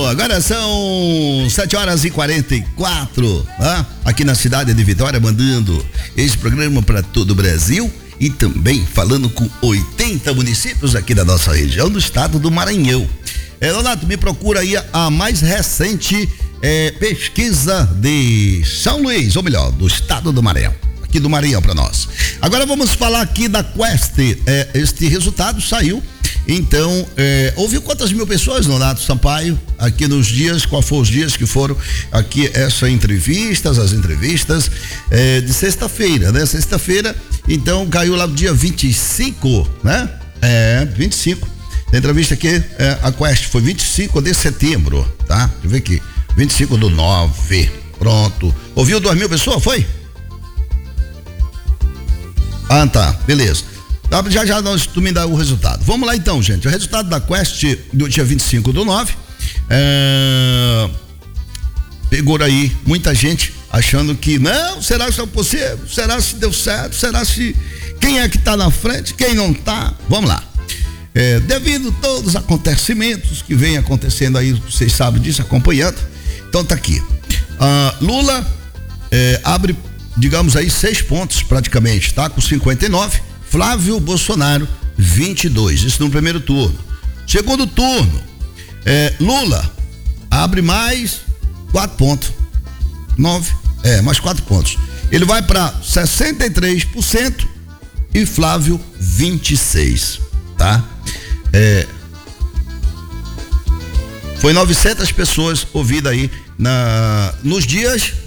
Agora são 7h44, aqui na cidade de Vitória, mandando esse programa para todo o Brasil e também falando com 80 municípios aqui da nossa região do estado do Maranhão. Leonardo, me procura aí a mais recente pesquisa de São Luís, ou melhor, do estado do Maranhão. Aqui do Maranhão para nós. Agora vamos falar aqui da Quest. Este resultado saiu. Então, ouviu quantas mil pessoas, Leonardo Sampaio, aqui nos dias, qual foram os dias que foram aqui as entrevistas de sexta-feira, né? Sexta-feira, então caiu lá no dia 25, né? 25. A entrevista aqui, a Quest foi 25 de setembro, tá? Deixa eu ver aqui. 25/9. Pronto. Ouviu 2.000 pessoas, foi? Ah, tá, beleza. Já tu me dá o resultado. Vamos lá então, gente. O resultado da Quest do dia 25/9. Pegou aí muita gente achando que não, será que é possível? Será se deu certo? Será se quem é que tá na frente? Quem não tá? Vamos lá. Devido a todos os acontecimentos que vem acontecendo aí, vocês sabem disso, acompanhando. Então tá aqui. Lula abre, digamos aí, 6 pontos praticamente, tá? Com 59. Flávio Bolsonaro, 22. Isso no primeiro turno. Segundo turno, Lula abre mais 4 pontos. 9. Mais 4 pontos. Ele vai para 63% e Flávio 26%, tá? Foi 900 pessoas ouvidas aí nos dias